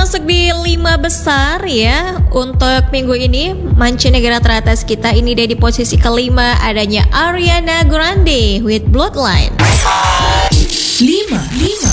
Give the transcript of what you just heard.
masuk di 5 besar ya. Untuk minggu ini mancanegara teratas kita ini dia di posisi kelima, adanya Ariana Grande with Bloodline. 5